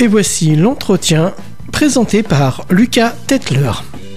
Et voici l'entretien présenté par Lucas Tetler.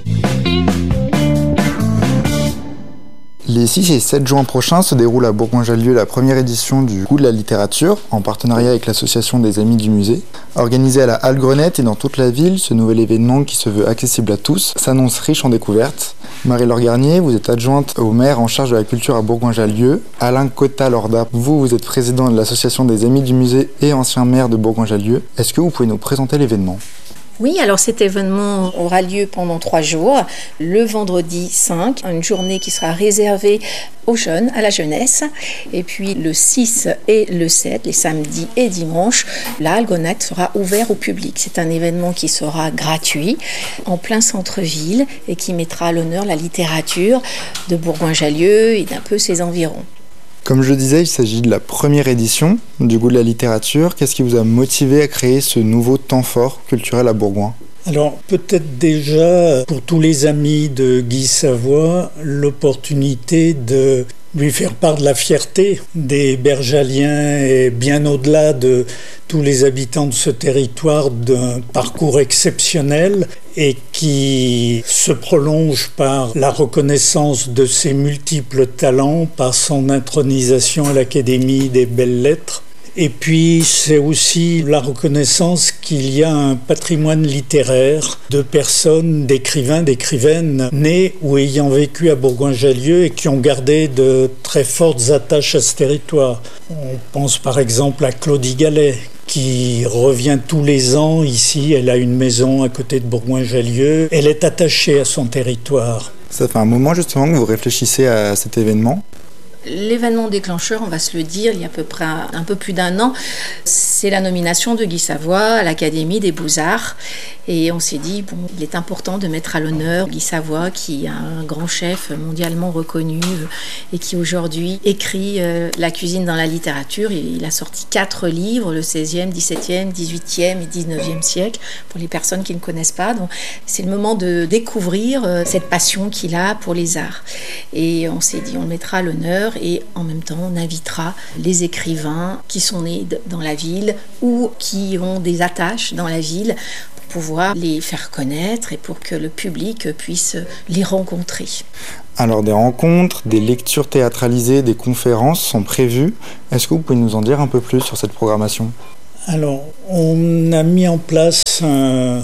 Les 6 et 7 juin prochains se déroule à Bourgoin-Jallieu la première édition du Goût de la littérature, en partenariat avec l'association des Amis du Musée. Organisé à la Halle Grenette et dans toute la ville, ce nouvel événement qui se veut accessible à tous s'annonce riche en découvertes. Marie-Laure Garnier, vous êtes adjointe au maire en charge de la culture à Bourgoin-Jallieu. Alain Cotta-Lorda, vous êtes président de l'association des Amis du Musée et ancien maire de Bourgoin-Jallieu. Est-ce que vous pouvez nous présenter l'événement ? Oui, alors cet événement aura lieu pendant 3 jours. Le vendredi 5, une journée qui sera réservée aux jeunes, à la jeunesse. Et puis le 6 et le 7, les samedis et dimanches, la Halle Grenette sera ouverte au public. C'est un événement qui sera gratuit, en plein centre-ville, et qui mettra à l'honneur la littérature de Bourgoin-Jallieu et d'un peu ses environs. Comme je le disais, il s'agit de la première édition du Goût de la littérature. Qu'est-ce qui vous a motivé à créer ce nouveau temps fort culturel à Bourgoin ? Alors peut-être déjà pour tous les amis de Guy Savoy, l'opportunité de lui faire part de la fierté des Bergaliens et bien au-delà de tous les habitants de ce territoire d'un parcours exceptionnel et qui se prolonge par la reconnaissance de ses multiples talents, par son intronisation à l'Académie des Belles Lettres. Et puis c'est aussi la reconnaissance qu'il y a un patrimoine littéraire de personnes, d'écrivains, d'écrivaines nés ou ayant vécu à Bourgoin-Jallieu et qui ont gardé de très fortes attaches à ce territoire. On pense par exemple à Claudie Gallet, qui revient tous les ans ici. Elle a une maison à côté de Bourgoin-Jallieu. Elle est attachée à son territoire. Ça fait un moment justement que vous réfléchissez à cet événement. L'événement déclencheur, on va se le dire, il y a à peu près un peu plus d'un an, c'est la nomination de Guy Savoy à l'Académie des Beaux-Arts. Et on s'est dit, il est important de mettre à l'honneur Guy Savoy, qui est un grand chef mondialement reconnu et qui aujourd'hui écrit la cuisine dans la littérature. Il a sorti 4 livres, le 16e, 17e, 18e et 19e siècle, pour les personnes qui ne connaissent pas. Donc, c'est le moment de découvrir cette passion qu'il a pour les arts. Et on s'est dit, on le mettra à l'honneur. Et en même temps, on invitera les écrivains qui sont nés dans la ville ou qui ont des attaches dans la ville pour pouvoir les faire connaître et pour que le public puisse les rencontrer. Alors des rencontres, des lectures théâtralisées, des conférences sont prévues. Est-ce que vous pouvez nous en dire un peu plus sur cette programmation ? Alors, on a mis en place un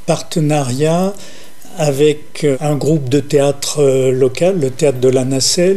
partenariat avec un groupe de théâtre local, le théâtre de la Nacelle,